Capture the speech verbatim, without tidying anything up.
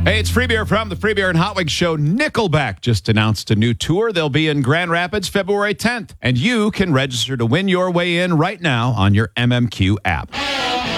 Hey, it's Free Beer from the Free Beer and Hot Wings Show. Nickelback just announced a new tour. They'll be in Grand Rapids February tenth. And you can register to win your way in right now on your M M Q app.